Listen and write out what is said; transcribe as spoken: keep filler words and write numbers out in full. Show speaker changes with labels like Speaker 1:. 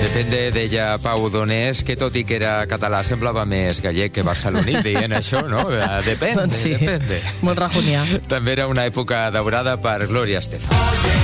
Speaker 1: Depende, deia Pau Donés, que tot i que era català semblava més gallec que barceloní, dient això, no? Depende,
Speaker 2: Doncs sí,
Speaker 1: depende.
Speaker 2: molt rajonià.
Speaker 1: També era una època daurada per Gloria Estefan.